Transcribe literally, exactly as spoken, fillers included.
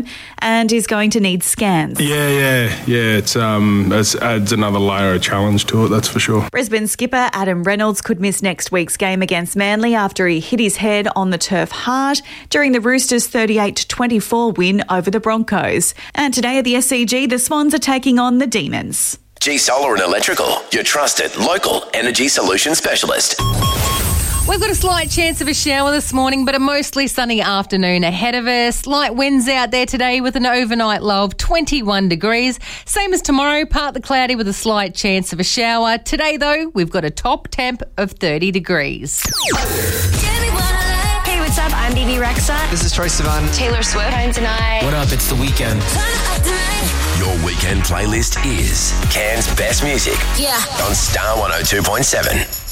and is going to need scans. Yeah, yeah, yeah. It's um, it adds another layer of challenge to it, that's for sure. Brisbane skipper Adam Reynolds could miss next week's game against Manly after he hit his head on the turf hard during the Roosters' thirty-eight to twenty-four win over the Broncos. And today at the S C G, the Swans are taking on the Demons. G Solar and Electrical, your trusted local energy solution specialist. We've got a slight chance of a shower this morning, but a mostly sunny afternoon ahead of us. Light winds out there today with an overnight low of twenty-one degrees. Same as tomorrow, partly cloudy with a slight chance of a shower. Today, though, we've got a top temp of thirty degrees. Hey, what's up? I'm B B Rexa. This is Troye Sivan. Taylor Swift. Time tonight. What up? It's The Weeknd. Your weekend playlist is Cairns' best music. Yeah. On Star one oh two point seven.